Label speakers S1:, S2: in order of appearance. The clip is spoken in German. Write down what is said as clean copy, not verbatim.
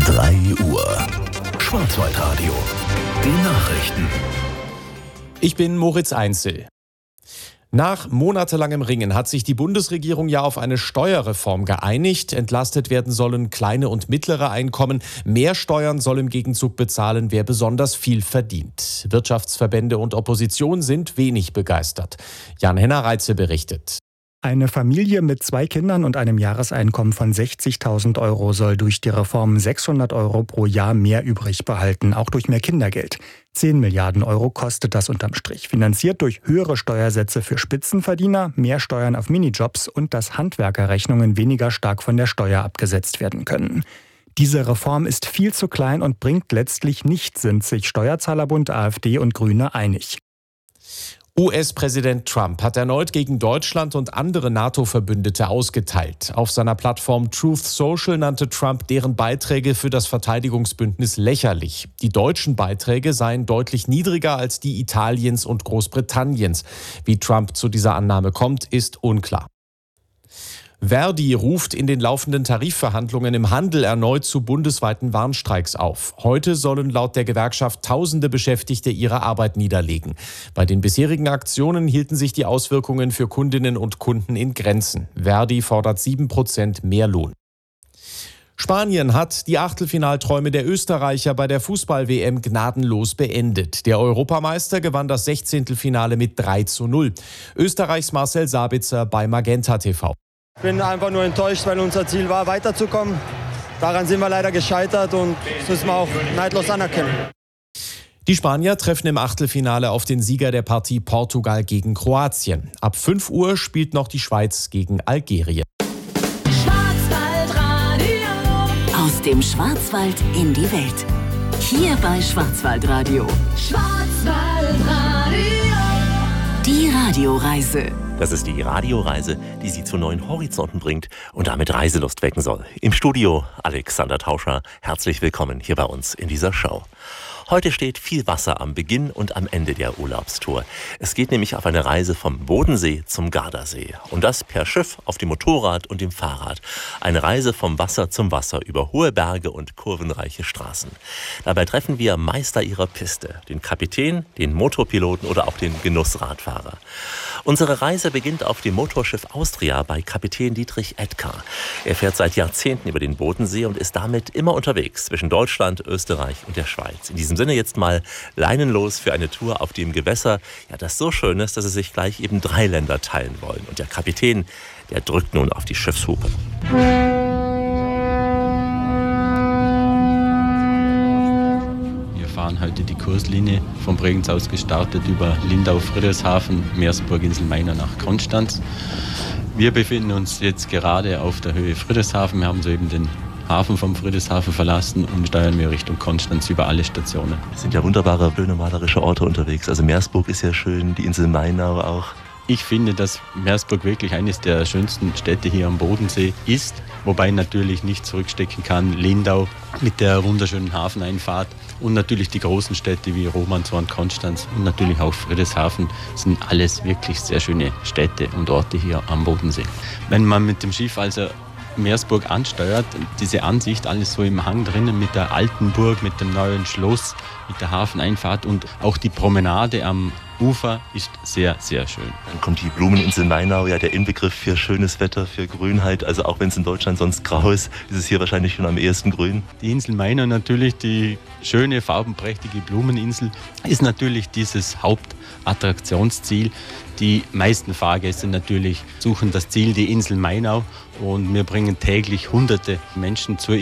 S1: 3 Uhr. Schwarzwaldradio. Die Nachrichten.
S2: Ich bin Moritz Einzel. Nach monatelangem Ringen hat sich die Bundesregierung ja auf eine Steuerreform geeinigt. Entlastet werden sollen kleine und mittlere Einkommen. Mehr Steuern soll im Gegenzug bezahlen, wer besonders viel verdient. Wirtschaftsverbände und Opposition sind wenig begeistert. Jan-Henner Reitze berichtet.
S3: Eine Familie mit 2 Kindern und einem Jahreseinkommen von 60.000 € soll durch die Reform 600 € pro Jahr mehr übrig behalten, auch durch mehr Kindergeld. 10 Milliarden € kostet das unterm Strich, finanziert durch höhere Steuersätze für Spitzenverdiener, mehr Steuern auf Minijobs und dass Handwerkerrechnungen weniger stark von der Steuer abgesetzt werden können. Diese Reform ist viel zu klein und bringt letztlich nichts, sind sich Steuerzahlerbund, AfD und Grüne einig.
S2: US-Präsident Trump hat erneut gegen Deutschland und andere NATO-Verbündete ausgeteilt. Auf seiner Plattform Truth Social nannte Trump deren Beiträge für das Verteidigungsbündnis lächerlich. Die deutschen Beiträge seien deutlich niedriger als die Italiens und Großbritanniens. Wie Trump zu dieser Annahme kommt, ist unklar. Verdi ruft in den laufenden Tarifverhandlungen im Handel erneut zu bundesweiten Warnstreiks auf. Heute sollen laut der Gewerkschaft tausende Beschäftigte ihre Arbeit niederlegen. Bei den bisherigen Aktionen hielten sich die Auswirkungen für Kundinnen und Kunden in Grenzen. Verdi fordert 7% mehr Lohn. Spanien hat die Achtelfinalträume der Österreicher bei der Fußball-WM gnadenlos beendet. Der Europameister gewann das 16. Finale mit 3:0. Österreichs Marcel Sabitzer bei Magenta TV.
S4: Ich bin einfach nur enttäuscht, weil unser Ziel war, weiterzukommen. Daran sind wir leider gescheitert und das müssen wir auch neidlos anerkennen.
S2: Die Spanier treffen im Achtelfinale auf den Sieger der Partie Portugal gegen Kroatien. Ab 5 Uhr spielt noch die Schweiz gegen Algerien.
S5: Aus dem Schwarzwald in die Welt. Hier bei Schwarzwaldradio. Die Radioreise.
S6: Das ist die Radioreise, die Sie zu neuen Horizonten bringt und damit Reiselust wecken soll. Im Studio Alexander Tauscher. Herzlich willkommen hier bei uns in dieser Show. Heute steht viel Wasser am Beginn und am Ende der Urlaubstour. Es geht nämlich auf eine Reise vom Bodensee zum Gardasee. Und das per Schiff, auf dem Motorrad und dem Fahrrad. Eine Reise vom Wasser zum Wasser über hohe Berge und kurvenreiche Straßen. Dabei treffen wir Meister ihrer Piste. Den Kapitän, den Motorpiloten oder auch den Genussradfahrer. Unsere Reise beginnt auf dem Motorschiff Austria bei Kapitän Dietrich Edgar. Er fährt seit Jahrzehnten über den Bodensee und ist damit immer unterwegs zwischen Deutschland, Österreich und der Schweiz. In diesem Sinne jetzt mal leinenlos für eine Tour auf dem Gewässer, ja, das so schön ist, dass es sich gleich eben 3 Länder teilen wollen. Und der Kapitän, der drückt nun auf die Schiffshupe.
S7: Wir fahren heute die Kurslinie von Bregenz aus gestartet über Lindau, Friedrichshafen, Meersburg, Inselmeiner nach Konstanz. Wir befinden uns jetzt gerade auf der Höhe Friedrichshafen. Wir haben soeben den Hafen vom Friedrichshafen verlassen und steuern wir Richtung Konstanz über alle Stationen.
S6: Es sind ja wunderbare, schöne, malerische Orte unterwegs. Also Meersburg ist ja schön, die Insel Mainau auch.
S7: Ich finde, dass Meersburg wirklich eines der schönsten Städte hier am Bodensee ist, wobei natürlich nicht zurückstecken kann Lindau mit der wunderschönen Hafeneinfahrt und natürlich die großen Städte wie Romanshorn, Konstanz und natürlich auch Friedrichshafen sind alles wirklich sehr schöne Städte und Orte hier am Bodensee. Wenn man mit dem Schiff also Meersburg ansteuert, diese Ansicht, alles so im Hang drinnen mit der alten Burg, mit dem neuen Schloss, mit der Hafeneinfahrt und auch die Promenade am Ufer ist sehr, sehr schön.
S6: Dann kommt die Blumeninsel Mainau, ja der Inbegriff für schönes Wetter, für Grünheit. Also auch wenn es in Deutschland sonst grau ist, ist es hier wahrscheinlich schon am ehesten grün.
S7: Die Insel Mainau natürlich, die schöne, farbenprächtige Blumeninsel, ist natürlich dieses Hauptattraktionsziel. Die meisten Fahrgäste natürlich suchen das Ziel, die Insel Mainau. Und wir bringen täglich hunderte Menschen zur